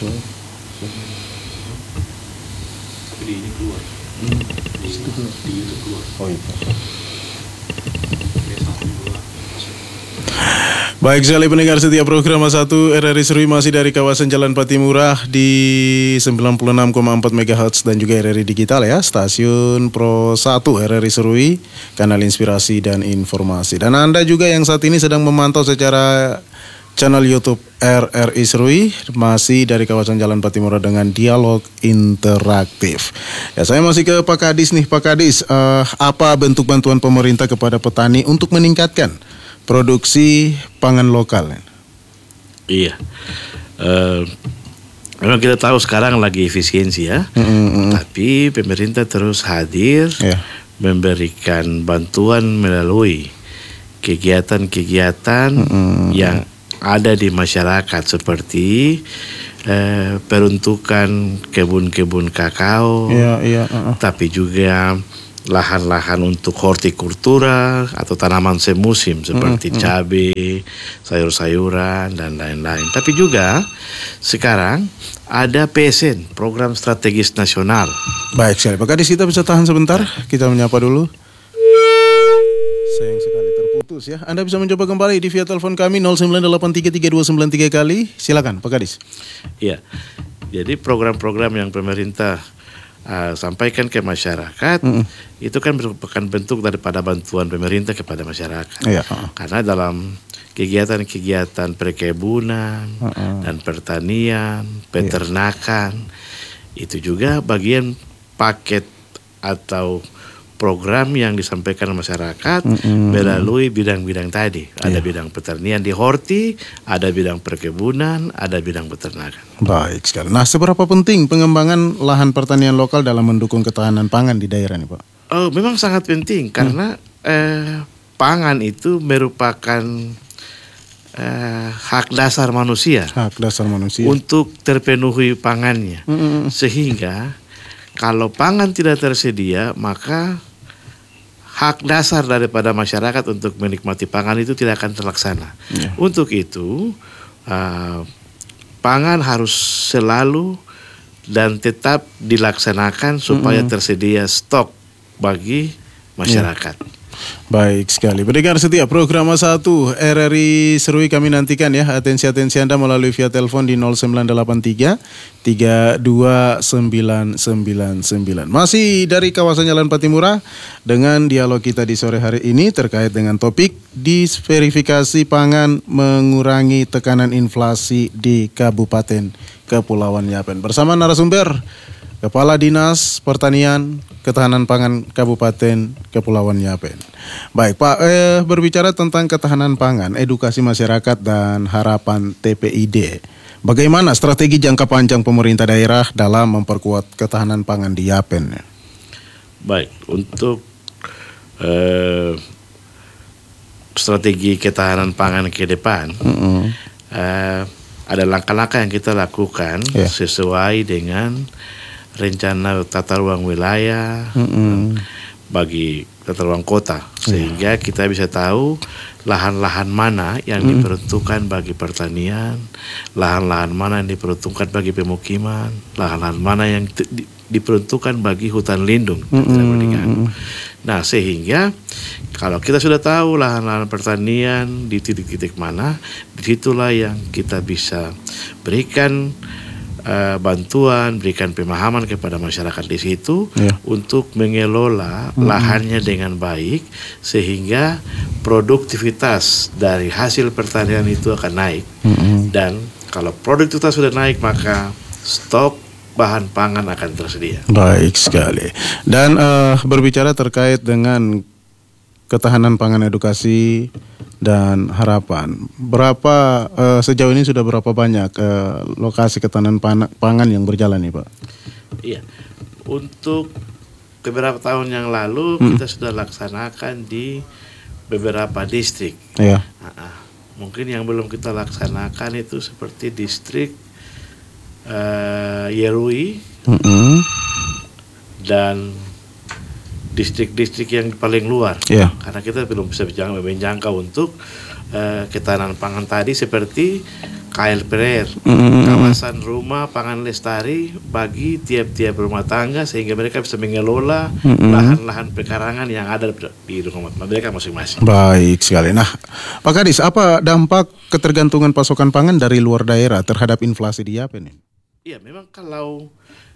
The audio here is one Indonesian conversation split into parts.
Tapi di ini keluar. Di YouTube keluar. Oh iya. Oke, 1, 2, masuk. Baik sekali pendengar setia program 1 RRI Serui masih dari kawasan Jalan Patimura di 96,4 MHz dan juga RRI Digital ya, stasiun Pro 1 RRI Serui, kanal inspirasi dan informasi. Dan Anda juga yang saat ini sedang memantau secara channel YouTube RRI Serui masih dari kawasan Jalan Patimura dengan dialog interaktif. Ya, saya masih ke Pak Kadis nih, Pak Kadis, apa bentuk bantuan pemerintah kepada petani untuk meningkatkan produksi pangan lokal? Iya, memang kita tahu sekarang lagi efisiensi ya, tapi pemerintah terus hadir memberikan bantuan melalui kegiatan-kegiatan yang ada di masyarakat seperti peruntukan kebun-kebun kakao, tapi juga lahan-lahan untuk hortikultura atau tanaman semusim seperti cabai, sayur-sayuran dan lain-lain. Tapi juga sekarang ada PSN, Program Strategis Nasional. Baik sekali, Pak Kadis, kita bisa tahan sebentar, kita menyapa dulu. Sayang sekali terputus ya. Anda bisa mencoba kembali di via telepon kami 09833293 kali. Silakan Pak Kadis. Iya. Jadi program-program yang pemerintah sampaikan ke masyarakat itu kan merupakan bentuk daripada bantuan pemerintah kepada masyarakat. Karena dalam kegiatan-kegiatan perkebunan dan pertanian, peternakan itu juga bagian paket atau program yang disampaikan masyarakat melalui bidang-bidang tadi. Ada bidang pertanian di horti, ada bidang perkebunan, ada bidang peternakan. Baik sekali. Nah, seberapa penting pengembangan lahan pertanian lokal dalam mendukung ketahanan pangan di daerah ini, Pak? Oh, memang sangat penting karena pangan itu merupakan hak dasar manusia. Hak dasar manusia. Untuk terpenuhi pangannya. Sehingga kalau pangan tidak tersedia, maka hak dasar daripada masyarakat untuk menikmati pangan itu tidak akan terlaksana. Untuk itu, pangan harus selalu dan tetap dilaksanakan supaya tersedia stok bagi masyarakat. Baik sekali. Pendengar setia program 1 RRI Serui kami nantikan ya atensi Anda melalui via telepon di 0983 329999. Masih dari kawasan Jalan Patimura dengan dialog kita di sore hari ini terkait dengan topik diverifikasi pangan mengurangi tekanan inflasi di Kabupaten Kepulauan Yapen. Bersama narasumber Kepala Dinas Pertanian Ketahanan Pangan Kabupaten Kepulauan Yapen. Baik Pak, berbicara tentang ketahanan pangan, edukasi masyarakat dan harapan TPID. Bagaimana strategi jangka panjang pemerintah daerah dalam memperkuat ketahanan pangan di Yapen? Baik, untuk strategi ketahanan pangan ke depan, ada langkah-langkah yang kita lakukan sesuai dengan rencana tata ruang wilayah bagi tata ruang kota, sehingga kita bisa tahu lahan-lahan mana yang diperuntukkan bagi pertanian, lahan-lahan mana yang diperuntukkan bagi pemukiman, lahan-lahan mana yang diperuntukkan bagi hutan lindung yang tidak boleh diganggu. Nah, sehingga kalau kita sudah tahu lahan-lahan pertanian di titik-titik mana, disitulah yang kita bisa berikan bantuan, berikan pemahaman kepada masyarakat di situ untuk mengelola lahannya dengan baik sehingga produktivitas dari hasil pertanian itu akan naik. Dan kalau produktivitas sudah naik, maka stok bahan pangan akan tersedia. Baik sekali. Dan berbicara terkait dengan ketahanan pangan, edukasi dan harapan, berapa sejauh ini sudah berapa banyak lokasi ketahanan pangan yang berjalan nih Pak? Iya, untuk beberapa tahun yang lalu kita sudah laksanakan di beberapa distrik. Mungkin yang belum kita laksanakan itu seperti distrik Yerui dan distrik-distrik yang paling luar, karena kita belum bisa menjangkau untuk ketahanan pangan tadi seperti KLPR, kawasan rumah pangan lestari bagi tiap-tiap rumah tangga, sehingga mereka bisa mengelola lahan-lahan pekarangan yang ada di rumah mereka masing-masing. Baik sekali. Nah, Pak Kadis, apa dampak ketergantungan pasokan pangan dari luar daerah terhadap inflasi di Yapen ini? Iya, memang kalau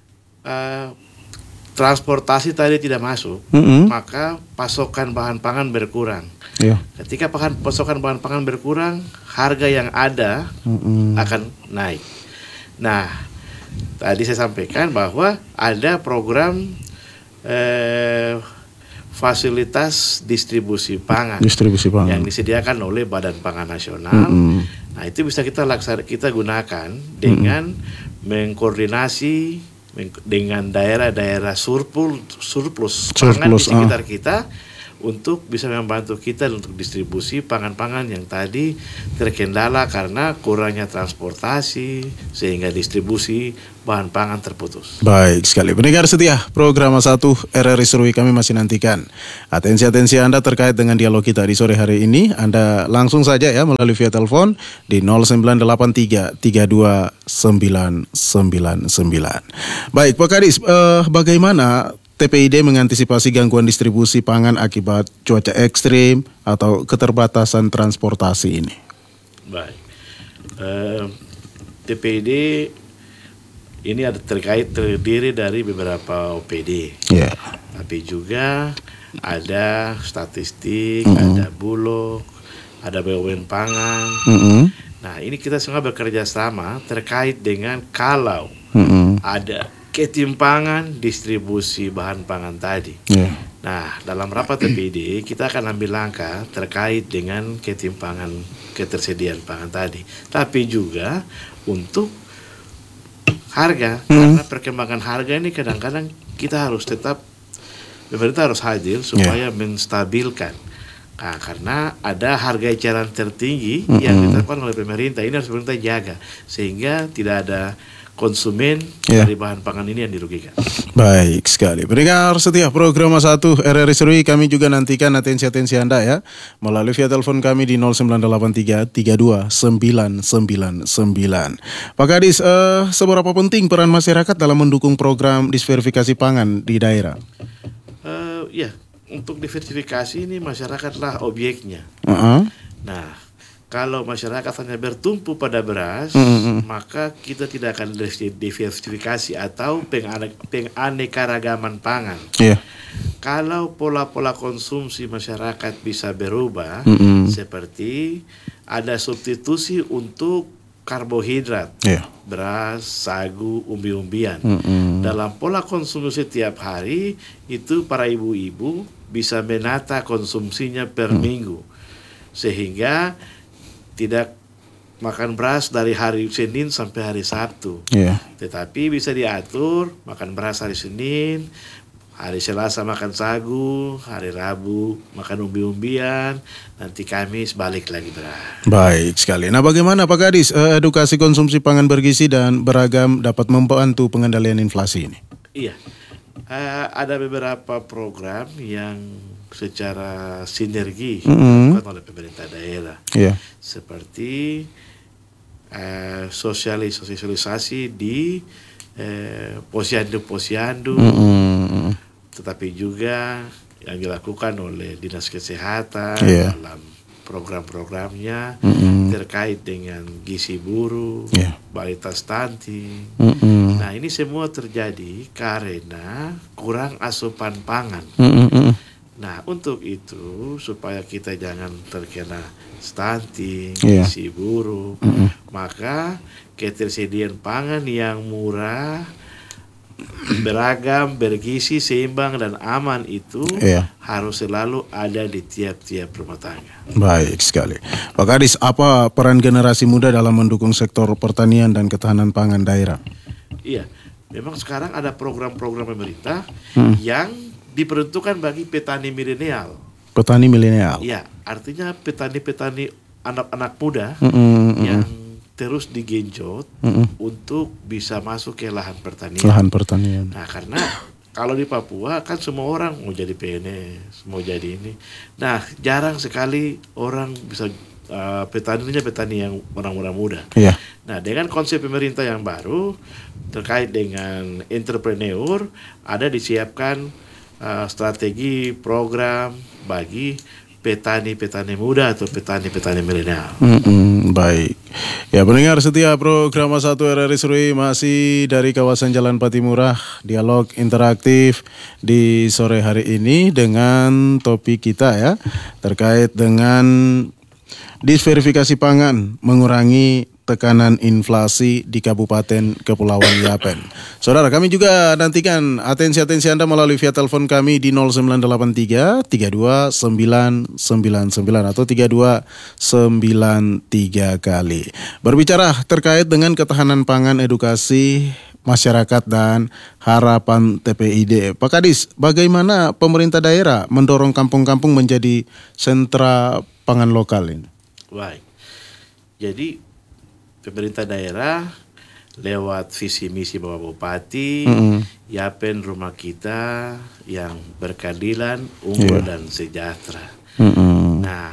transportasi tadi tidak masuk, maka pasokan bahan pangan berkurang. Yeah. Ketika pasokan bahan pangan berkurang, harga yang ada akan naik. Nah, tadi saya sampaikan bahwa ada program fasilitas distribusi pangan yang disediakan oleh Badan Pangan Nasional. Nah, itu bisa kita gunakan dengan mengkoordinasi dengan daerah-daerah surplus pangan di sekitar kita, untuk bisa membantu kita untuk distribusi pangan-pangan yang tadi terkendala karena kurangnya transportasi, sehingga distribusi bahan pangan terputus. Baik sekali. Pendengar setia, program 1 RRI Serui kami masih nantikan atensi Anda terkait dengan dialog kita di sore hari ini. Anda langsung saja ya melalui via telepon di 0983 329999. Baik, Pak Kadis, bagaimana TPID mengantisipasi gangguan distribusi pangan akibat cuaca ekstrim atau keterbatasan transportasi ini? Baik, TPID ini terdiri dari beberapa OPD, tapi juga ada statistik, ada Bulog, ada BUMN Pangan. Nah, ini kita semua bekerja sama terkait dengan kalau ada ketimpangan distribusi bahan pangan tadi. Nah, dalam rapat TPID kita akan ambil langkah terkait dengan ketimpangan ketersediaan pangan tadi, tapi juga untuk harga, karena perkembangan harga ini kadang-kadang kita harus pemerintah harus hadir supaya menstabilkan. Nah, karena ada harga eceran tertinggi yang ditetapkan oleh pemerintah, ini harus pemerintah jaga sehingga tidak ada konsumen dari bahan pangan ini yang dirugikan. Baik sekali. Pendengar setia program 1 RRI Serui, kami juga nantikan atensi Anda ya melalui via telepon kami di 0983 32999. Pak Kadis, seberapa penting peran masyarakat dalam mendukung program diversifikasi pangan di daerah? Ya, untuk diversifikasi ini masyarakatlah objeknya. Nah, kalau masyarakat hanya bertumpu pada beras, maka kita tidak akan diversifikasi atau penganekaragaman pangan. Kalau pola-pola konsumsi masyarakat bisa berubah, seperti ada substitusi untuk karbohidrat, beras, sagu, umbi-umbian. Dalam pola konsumsi setiap hari, itu para ibu-ibu bisa menata konsumsinya per minggu, sehingga tidak makan beras dari hari Senin sampai hari Sabtu. Tetapi bisa diatur makan beras hari Senin, hari Selasa makan sagu, hari Rabu makan umbi-umbian, nanti Kamis balik lagi beras. Baik sekali. Nah, bagaimana Pak Kadis, edukasi konsumsi pangan bergizi dan beragam dapat membantu pengendalian inflasi ini? Iya, ada beberapa program yang secara sinergi dilakukan oleh pemerintah daerah, seperti sosialisasi di posyandu, tetapi juga yang dilakukan oleh Dinas Kesehatan dalam program-programnya terkait dengan gizi buruk, balita stunting. Nah, ini semua terjadi karena kurang asupan pangan. Nah, untuk itu supaya kita jangan terkena stunting, gizi buruk, maka ketersediaan pangan yang murah, beragam, bergizi, seimbang dan aman itu harus selalu ada di tiap-tiap rumah tangga. Baik sekali. Pak Kadis, apa peran generasi muda dalam mendukung sektor pertanian dan ketahanan pangan daerah? Iya, memang sekarang ada program-program pemerintah yang diperuntukkan bagi petani milenial. Petani milenial? Iya, artinya petani-petani anak-anak muda yang terus digenjot untuk bisa masuk ke lahan pertanian. Nah, karena kalau di Papua kan semua orang mau jadi PNS, mau jadi ini. Nah, jarang sekali orang bisa petaninya petani yang orang-orang muda. Iya. Nah, dengan konsep pemerintah yang baru terkait dengan entrepreneur, ada disiapkan strategi program bagi petani-petani muda atau petani-petani milenial. Baik. Ya, pendengar setia program 1 RRI Serui masih dari kawasan Jalan Patimura, dialog interaktif di sore hari ini dengan topik kita ya, terkait dengan disverifikasi pangan mengurangi tekanan inflasi di Kabupaten Kepulauan Yapen. Saudara, kami juga nantikan atensi Anda melalui via telepon kami di 0983 32999 atau 3293 kali. Berbicara terkait dengan ketahanan pangan, edukasi masyarakat dan harapan TPID. Pak Kadis, bagaimana pemerintah daerah mendorong kampung-kampung menjadi sentra pangan lokal ini? Baik. Jadi pemerintah daerah lewat visi misi Bapak Bupati, Yapen rumah kita yang berkeadilan, unggul dan sejahtera. Nah,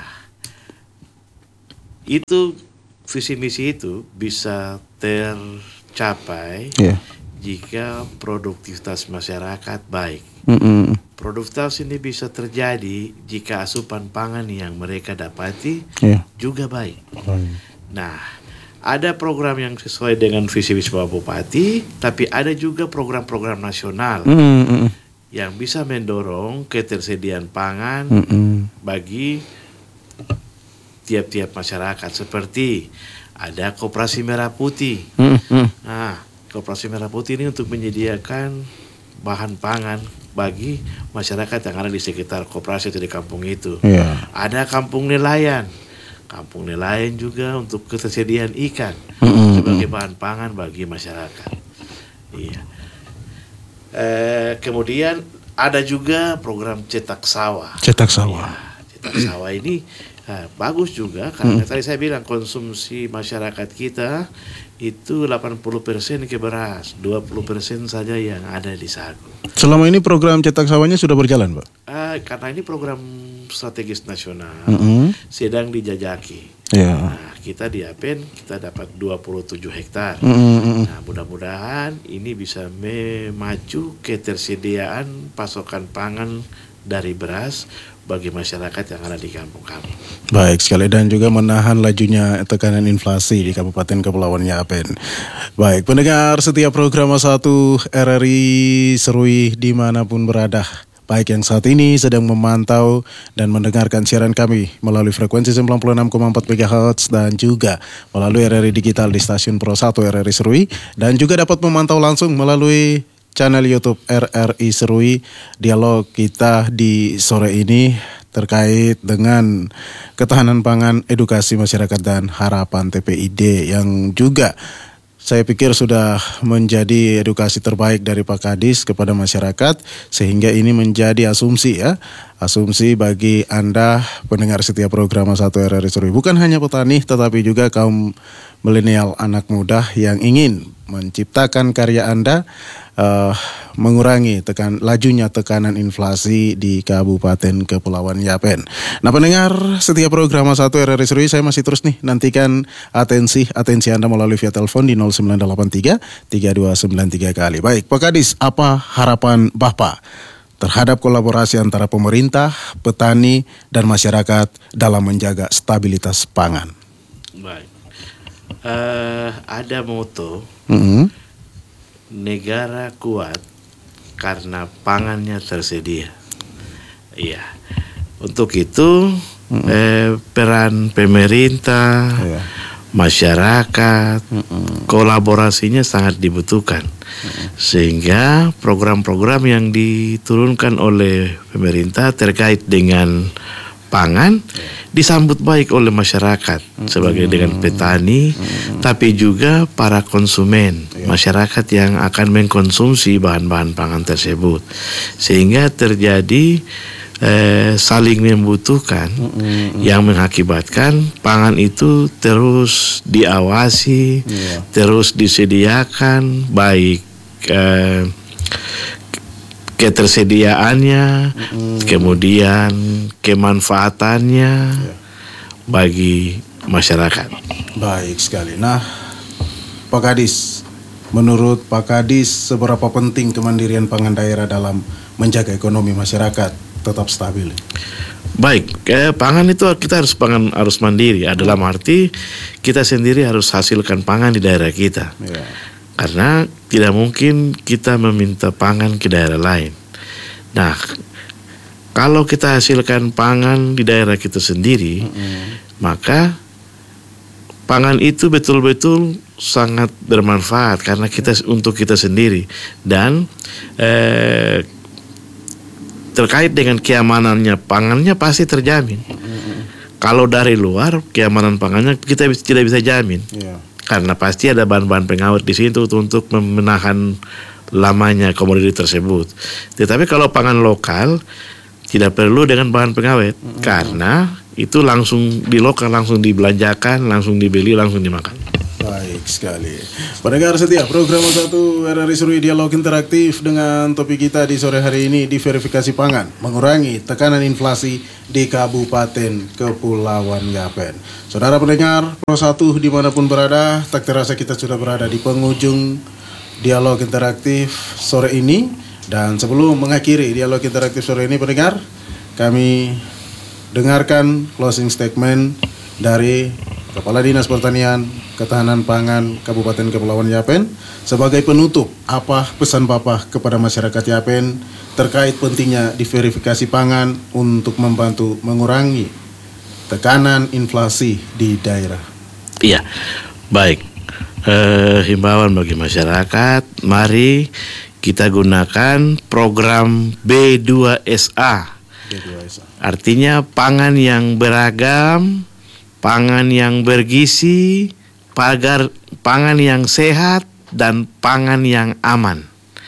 itu visi misi itu bisa tercapai jika produktivitas masyarakat baik. Produktivitas ini bisa terjadi jika asupan pangan yang mereka dapati juga baik. Nah, ada program yang sesuai dengan visi misi Bapak Bupati, tapi ada juga program-program nasional yang bisa mendorong ketersediaan pangan bagi tiap-tiap masyarakat. Seperti ada Koperasi Merah Putih. Nah, Koperasi Merah Putih ini untuk menyediakan bahan pangan bagi masyarakat yang ada di sekitar koperasi atau di kampung itu. Ada Kampung Nelayan. Kampung Nelayan juga untuk ketersediaan ikan sebagai bahan pangan bagi masyarakat. Iya. Kemudian ada juga program cetak sawah. Cetak sawah. Cetak sawah ini bagus juga karena tadi saya bilang konsumsi masyarakat kita itu 80% ke beras, 20% saja yang ada di sagu. Selama ini program cetak sawahnya sudah berjalan, Pak? Karena ini program strategis nasional sedang dijajaki. Nah, kita di Yapen kita dapat 27 hektar. Nah, mudah-mudahan ini bisa memacu ketersediaan pasokan pangan dari beras bagi masyarakat yang ada di kampung-kampung. Baik sekali, dan juga menahan lajunya tekanan inflasi di Kabupaten Kepulauan Yapen. Baik, pendengar setiap program 1 RRI Serui dimanapun berada, baik yang saat ini sedang memantau dan mendengarkan siaran kami melalui frekuensi 96,4 MHz dan juga melalui RRI Digital di stasiun Pro 1 RRI Serui, dan juga dapat memantau langsung melalui channel YouTube RRI Serui. Dialog kita di sore ini terkait dengan ketahanan pangan, edukasi masyarakat dan harapan TPID yang juga saya pikir sudah menjadi edukasi terbaik dari Pak Kadis kepada masyarakat, sehingga ini menjadi asumsi ya. Asumsi bagi Anda pendengar setiap program 1 RRI Serui. Bukan hanya petani tetapi juga kaum milenial, anak muda yang ingin menciptakan karya Anda, mengurangi lajunya tekanan inflasi di Kabupaten Kepulauan Yapen. Nah, pendengar setiap program 1 RRI Serui, saya masih terus nih nantikan atensi Anda melalui via telepon di 0983 3293 kali. Baik, Pak Kadis, apa harapan Bapak terhadap kolaborasi antara pemerintah, petani, dan masyarakat dalam menjaga stabilitas pangan? Baik. Ada moto negara kuat karena pangannya tersedia. Iya. Untuk itu peran pemerintah, masyarakat, kolaborasinya sangat dibutuhkan. Sehingga program-program yang diturunkan oleh pemerintah terkait dengan pangan disambut baik oleh masyarakat sebagai dengan petani, tapi juga para konsumen, masyarakat yang akan mengkonsumsi bahan-bahan pangan tersebut, sehingga terjadi saling membutuhkan yang mengakibatkan pangan itu terus diawasi, terus disediakan baik ketersediaannya, kemudian kemanfaatannya bagi masyarakat. Baik sekali. Nah, Pak Kadis, menurut Pak Kadis seberapa penting kemandirian pangan daerah dalam menjaga ekonomi masyarakat tetap stabil? Baik, pangan itu kita harus mandiri. Dalam arti kita sendiri harus hasilkan pangan di daerah kita. Ya. Karena tidak mungkin kita meminta pangan ke daerah lain. Nah, kalau kita hasilkan pangan di daerah kita sendiri, maka pangan itu betul-betul sangat bermanfaat karena untuk kita sendiri, dan terkait dengan keamanannya pangannya pasti terjamin. Kalau dari luar keamanan pangannya kita tidak bisa jamin, karena pasti ada bahan-bahan pengawet di situ untuk menahan lamanya komoditi tersebut. Tetapi kalau pangan lokal tidak perlu dengan bahan pengawet, karena itu langsung di lokal, langsung dibelanjakan, langsung dibeli, langsung dimakan. Baik sekali. Pendengar setia program 1 RRI Serui Dialog Interaktif dengan topik kita di sore hari ini, diverifikasi pangan, mengurangi tekanan inflasi di Kabupaten Kepulauan Yapen. Saudara pendengar Pro 1 dimanapun berada, tak terasa kita sudah berada di penghujung dialog interaktif sore ini. Dan sebelum mengakhiri dialog interaktif sore ini, pendengar, kami dengarkan closing statement dari Kepala Dinas Pertanian Ketahanan Pangan Kabupaten Kepulauan Yapen. Sebagai penutup, apa pesan Bapak kepada masyarakat Yapen terkait pentingnya diverifikasi pangan untuk membantu mengurangi tekanan inflasi di daerah? Iya, baik. Himbauan bagi masyarakat, mari kita gunakan program B2SA. Artinya pangan yang beragam, pangan yang bergizi, pangan yang sehat, dan pangan yang aman.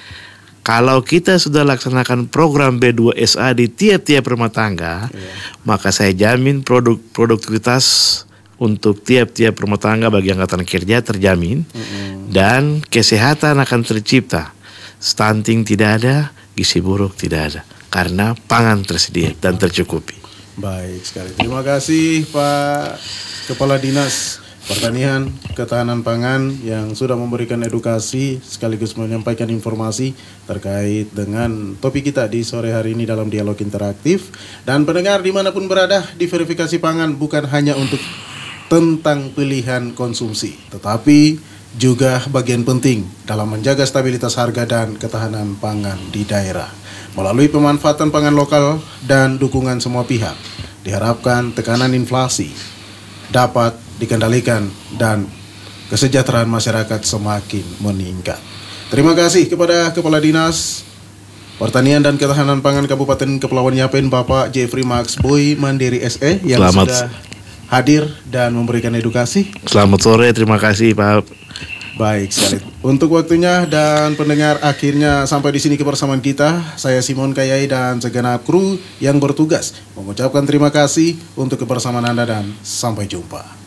Kalau kita sudah laksanakan program B2SA di tiap-tiap rumah tangga, maka saya jamin produktivitas untuk tiap-tiap rumah tangga bagi angkatan kerja terjamin, dan kesehatan akan tercipta. Stunting tidak ada, gizi buruk tidak ada, karena pangan tersedia dan tercukupi. Baik sekali. Terima kasih Pak Kepala Dinas Pertanian Ketahanan Pangan yang sudah memberikan edukasi sekaligus menyampaikan informasi terkait dengan topik kita di sore hari ini dalam dialog interaktif. Dan pendengar dimanapun berada, diverifikasi pangan bukan hanya untuk tentang pilihan konsumsi, tetapi juga bagian penting dalam menjaga stabilitas harga dan ketahanan pangan di daerah. Melalui pemanfaatan pangan lokal dan dukungan semua pihak, diharapkan tekanan inflasi dapat dikendalikan dan kesejahteraan masyarakat semakin meningkat. Terima kasih kepada Kepala Dinas Pertanian dan Ketahanan Pangan Kabupaten Kepulauan Yapen, Bapak Jeffrey Max Boy Mandiri SE yang sudah hadir dan memberikan edukasi. Selamat sore, terima kasih Pak. Baik sekali untuk waktunya, dan pendengar, akhirnya sampai di sini kebersamaan kita. Saya Simon Kayai dan segenap kru yang bertugas mengucapkan terima kasih untuk kebersamaan Anda dan sampai jumpa.